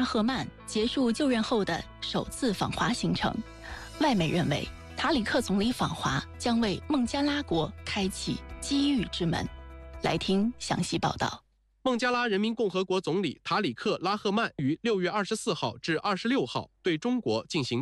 拉赫曼结束就任后的首次访华行程。外媒认为，塔里克总理访华将为孟加拉国开启机遇之门。来听详细报道。 孟加拉人民共和国总理塔里克·拉赫曼于6月24号至26号对中国进行